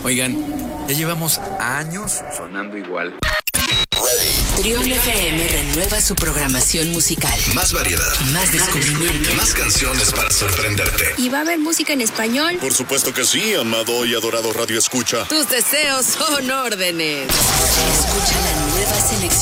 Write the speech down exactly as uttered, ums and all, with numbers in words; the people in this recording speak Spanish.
Oigan, ya llevamos años sonando igual. Trión F M renueva su programación musical. Más variedad. Más descubrimiento. Más canciones para sorprenderte. ¿Y va a haber música en español? Por supuesto que sí, amado y adorado Radio Escucha. Tus deseos son órdenes. Escucha la nueva selección